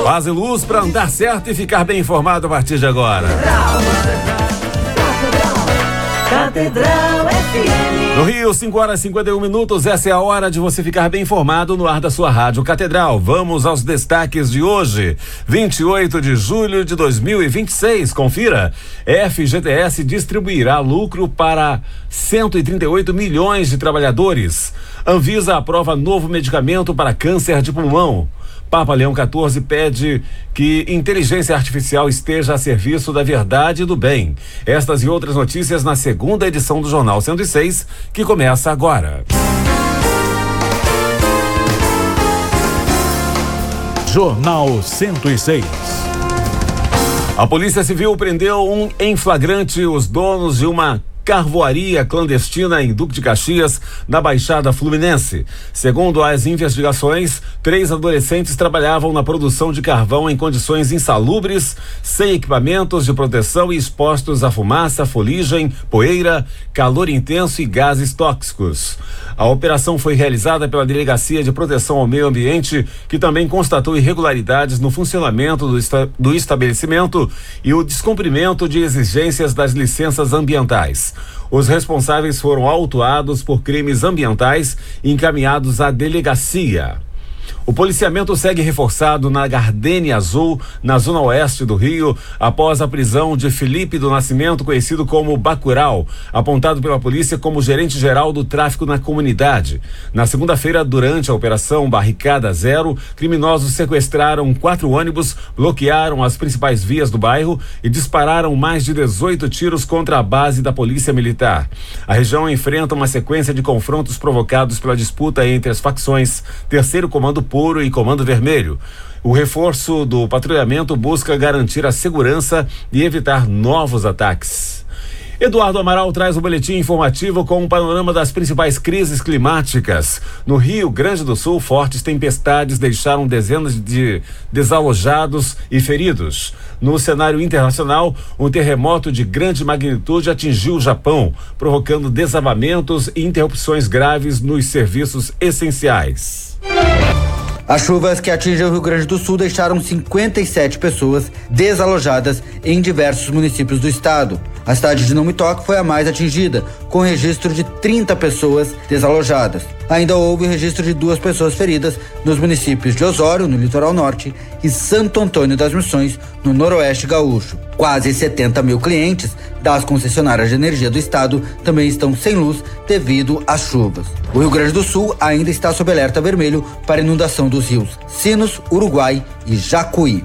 Paz e luz para andar certo e ficar bem informado a partir de agora. Catedral FM. No Rio, 5h51, essa é a hora de você ficar bem informado no ar da sua rádio Catedral. Vamos aos destaques de hoje, 28 de julho de 2026. Confira, FGTS distribuirá lucro para 138 milhões de trabalhadores. Anvisa aprova novo medicamento para câncer de pulmão. Papa Leão XIV pede que inteligência artificial esteja a serviço da verdade e do bem. Estas e outras notícias na segunda edição do Jornal 106, que começa agora. Jornal 106. A Polícia Civil prendeu em flagrante os donos de uma carvoaria clandestina em Duque de Caxias, na Baixada Fluminense. Segundo as investigações, 3 adolescentes trabalhavam na produção de carvão em condições insalubres, sem equipamentos de proteção e expostos à fumaça, fuligem, poeira, calor intenso e gases tóxicos. A operação foi realizada pela Delegacia de Proteção ao Meio Ambiente, que também constatou irregularidades no funcionamento do estabelecimento e o descumprimento de exigências das licenças ambientais. Os responsáveis foram autuados por crimes ambientais e encaminhados à delegacia. O policiamento segue reforçado na Gardenia Azul, na zona oeste do Rio, após a prisão de Felipe do Nascimento, conhecido como Bacurau, apontado pela polícia como gerente geral do tráfico na comunidade. Na segunda-feira, durante a operação Barricada Zero, criminosos sequestraram 4 ônibus, bloquearam as principais vias do bairro e dispararam mais de 18 tiros contra a base da Polícia Militar. A região enfrenta uma sequência de confrontos provocados pela disputa entre as facções Terceiro Comando Puro e Comando Vermelho. O reforço do patrulhamento busca garantir a segurança e evitar novos ataques. Eduardo Amaral traz o boletim informativo com um panorama das principais crises climáticas. No Rio Grande do Sul, fortes tempestades deixaram dezenas de desalojados e feridos. No cenário internacional, um terremoto de grande magnitude atingiu o Japão, provocando desabamentos e interrupções graves nos serviços essenciais. As chuvas que atingem o Rio Grande do Sul deixaram 57 pessoas desalojadas em diversos municípios do estado. A cidade de Não Me Toque foi a mais atingida, com registro de 30 pessoas desalojadas. Ainda houve registro de 2 pessoas feridas nos municípios de Osório, no litoral norte, e Santo Antônio das Missões, no noroeste gaúcho. Quase 70 mil clientes das concessionárias de energia do estado também estão sem luz devido às chuvas. O Rio Grande do Sul ainda está sob alerta vermelho para inundação dos rios Sinos, Uruguai e Jacuí.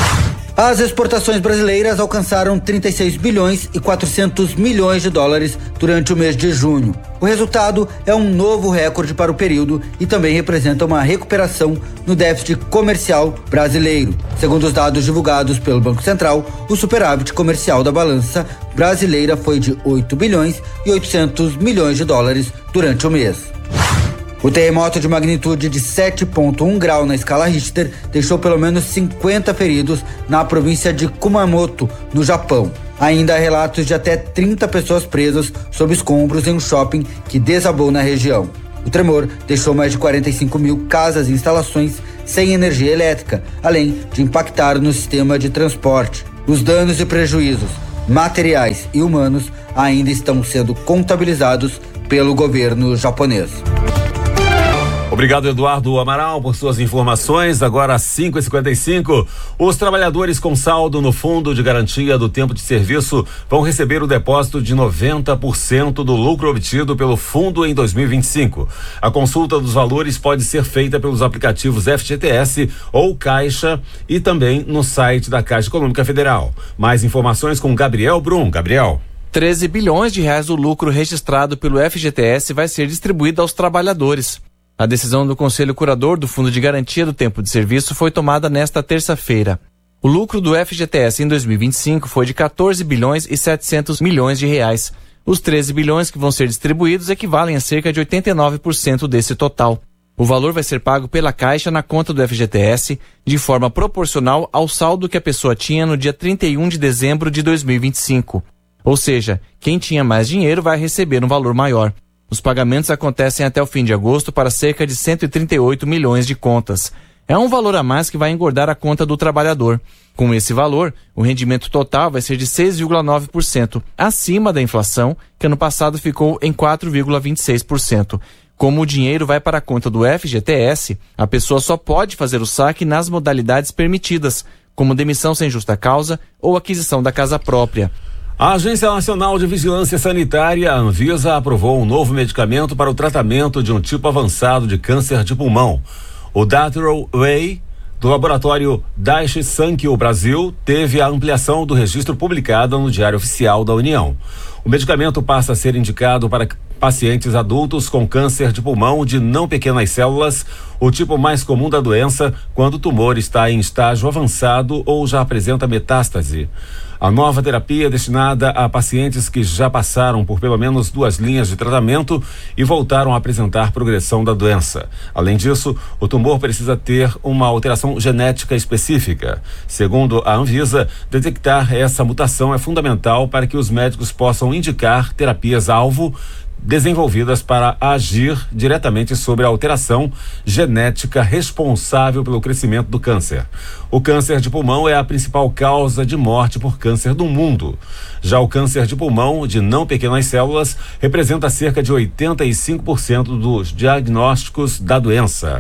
As exportações brasileiras alcançaram 36 bilhões e 400 milhões de dólares durante o mês de junho. O resultado é um novo recorde para o período e também representa uma recuperação no déficit comercial brasileiro. Segundo os dados divulgados pelo Banco Central, o superávit comercial da balança brasileira foi de 8 bilhões e 800 milhões de dólares durante o mês. O terremoto de magnitude de 7,1 grau na escala Richter deixou pelo menos 50 feridos na província de Kumamoto, no Japão. Ainda há relatos de até 30 pessoas presas sob escombros em um shopping que desabou na região. O tremor deixou mais de 45 mil casas e instalações sem energia elétrica, além de impactar no sistema de transporte. Os danos e prejuízos materiais e humanos ainda estão sendo contabilizados pelo governo japonês. Obrigado, Eduardo Amaral, por suas informações. Agora às 5h55, os trabalhadores com saldo no Fundo de Garantia do Tempo de Serviço vão receber o depósito de 90% do lucro obtido pelo fundo em 2025. A consulta dos valores pode ser feita pelos aplicativos FGTS ou Caixa e também no site da Caixa Econômica Federal. Mais informações com Gabriel Brum. Gabriel. 13 bilhões de reais do lucro registrado pelo FGTS vai ser distribuído aos trabalhadores. A decisão do Conselho Curador do Fundo de Garantia do Tempo de Serviço foi tomada nesta terça-feira. O lucro do FGTS em 2025 foi de 14 bilhões e 700 milhões de reais. Os 13 bilhões que vão ser distribuídos equivalem a cerca de 89% desse total. O valor vai ser pago pela Caixa na conta do FGTS de forma proporcional ao saldo que a pessoa tinha no dia 31 de dezembro de 2025. Ou seja, quem tinha mais dinheiro vai receber um valor maior. Os pagamentos acontecem até o fim de agosto para cerca de 138 milhões de contas. É um valor a mais que vai engordar a conta do trabalhador. Com esse valor, o rendimento total vai ser de 6,9%, acima da inflação, que ano passado ficou em 4,26%. Como o dinheiro vai para a conta do FGTS, a pessoa só pode fazer o saque nas modalidades permitidas, como demissão sem justa causa ou aquisição da casa própria. A Agência Nacional de Vigilância Sanitária, a Anvisa, aprovou um novo medicamento para o tratamento de um tipo avançado de câncer de pulmão. O Datroway, do laboratório Daiichi Sankyo Brasil, teve a ampliação do registro publicado no Diário Oficial da União. O medicamento passa a ser indicado para pacientes adultos com câncer de pulmão de não pequenas células, o tipo mais comum da doença, quando o tumor está em estágio avançado ou já apresenta metástase. A nova terapia é destinada a pacientes que já passaram por pelo menos 2 linhas de tratamento e voltaram a apresentar progressão da doença. Além disso, o tumor precisa ter uma alteração genética específica. Segundo a Anvisa, detectar essa mutação é fundamental para que os médicos possam indicar terapias-alvo desenvolvidas para agir diretamente sobre a alteração genética responsável pelo crescimento do câncer. O câncer de pulmão é a principal causa de morte por câncer do mundo. Já o câncer de pulmão de não pequenas células representa cerca de 85% dos diagnósticos da doença.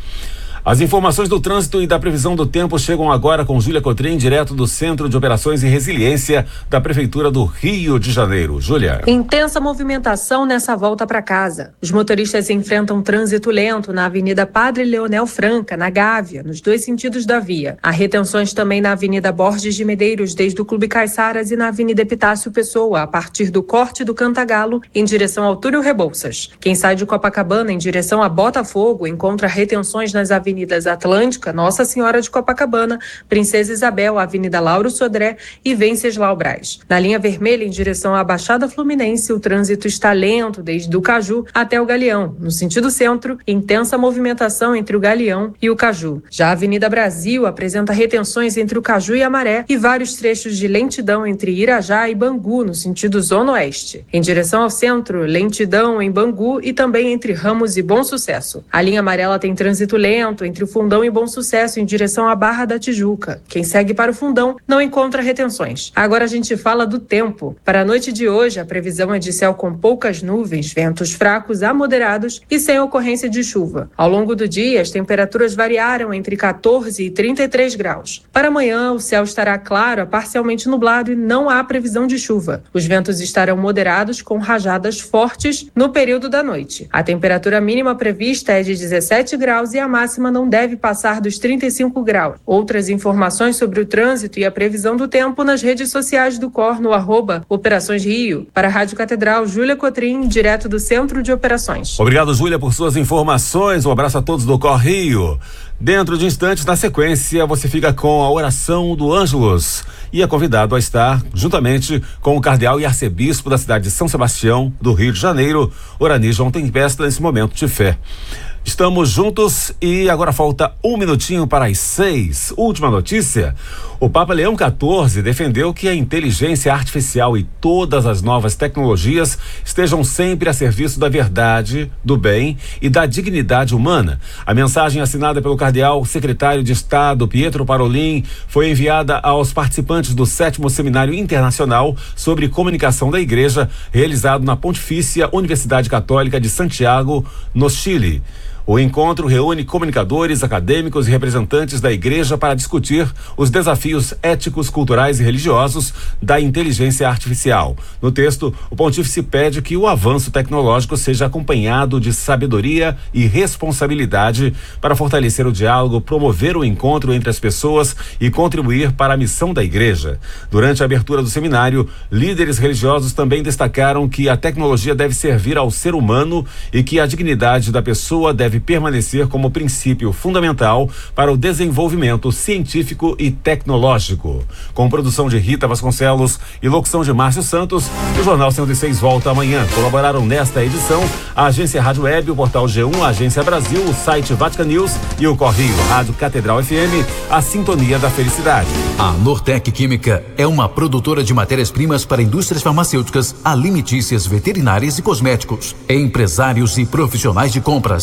As informações do trânsito e da previsão do tempo chegam agora com Júlia Cotrim, direto do Centro de Operações e Resiliência da Prefeitura do Rio de Janeiro. Júlia. Intensa movimentação nessa volta para casa. Os motoristas enfrentam trânsito lento na Avenida Padre Leonel Franca, na Gávea, nos 2 sentidos da via. Há retenções também na Avenida Borges de Medeiros, desde o Clube Caiçaras, e na Avenida Epitácio Pessoa, a partir do corte do Cantagalo, em direção ao Túlio Rebouças. Quem sai de Copacabana em direção a Botafogo encontra retenções nas avenidas Atlântica, Nossa Senhora de Copacabana, Princesa Isabel, Avenida Lauro Sodré e Venceslau Braz. Na linha vermelha, em direção à Baixada Fluminense, o trânsito está lento desde o Caju até o Galeão. No sentido centro, intensa movimentação entre o Galeão e o Caju. Já a Avenida Brasil apresenta retenções entre o Caju e a Maré e vários trechos de lentidão entre Irajá e Bangu, no sentido Zona Oeste. Em direção ao centro, lentidão em Bangu e também entre Ramos e Bom Sucesso. A linha amarela tem trânsito lento entre o Fundão e Bom Sucesso, em direção à Barra da Tijuca. Quem segue para o Fundão não encontra retenções. Agora a gente fala do tempo. Para a noite de hoje, a previsão é de céu com poucas nuvens, ventos fracos a moderados e sem ocorrência de chuva. Ao longo do dia, as temperaturas variaram entre 14 e 33 graus. Para amanhã, o céu estará claro a parcialmente nublado e não há previsão de chuva. Os ventos estarão moderados com rajadas fortes no período da noite. A temperatura mínima prevista é de 17 graus e a máxima não deve passar dos 35 graus. Outras informações sobre o trânsito e a previsão do tempo nas redes sociais do COR no @Operações Rio. Para a Rádio Catedral, Júlia Cotrim, direto do Centro de Operações. Obrigado, Júlia, por suas informações. Um abraço a todos do COR Rio. Dentro de instantes, na sequência, você fica com a oração do Ângelus e é convidado a estar juntamente com o cardeal e arcebispo da cidade de São Sebastião, do Rio de Janeiro, Orani João Tempesta, nesse momento de fé. Estamos juntos e agora falta 1 minutinho para as 6. Última notícia: o Papa Leão XIV defendeu que a inteligência artificial e todas as novas tecnologias estejam sempre a serviço da verdade, do bem e da dignidade humana. A mensagem assinada pelo cardeal secretário de Estado Pietro Parolin foi enviada aos participantes do 7º Seminário Internacional sobre Comunicação da Igreja, realizado na Pontifícia Universidade Católica de Santiago, no Chile. O encontro reúne comunicadores, acadêmicos e representantes da Igreja para discutir os desafios éticos, culturais e religiosos da inteligência artificial. No texto, o pontífice pede que o avanço tecnológico seja acompanhado de sabedoria e responsabilidade para fortalecer o diálogo, promover o encontro entre as pessoas e contribuir para a missão da Igreja. Durante a abertura do seminário, líderes religiosos também destacaram que a tecnologia deve servir ao ser humano e que a dignidade da pessoa deve permanecer como princípio fundamental para o desenvolvimento científico e tecnológico. Com produção de Rita Vasconcelos e locução de Márcio Santos, o Jornal 106 volta amanhã. Colaboraram nesta edição a Agência Rádio Web, o Portal G1, a Agência Brasil, o site Vatican News e o Correio. Rádio Catedral FM, a sintonia da felicidade. A Nortec Química é uma produtora de matérias-primas para indústrias farmacêuticas, alimentícias, veterinárias e cosméticos. Empresários e profissionais de compras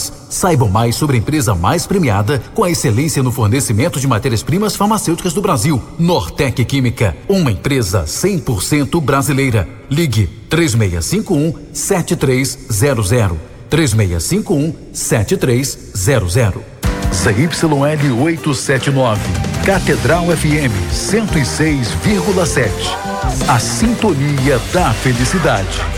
Saiba mais sobre a empresa mais premiada com a excelência no fornecimento de matérias-primas farmacêuticas do Brasil. Nortec Química, uma empresa 100% brasileira. Ligue 3651-7300. 3651-7300. ZYL 879, Catedral FM 106,7. A sintonia da felicidade.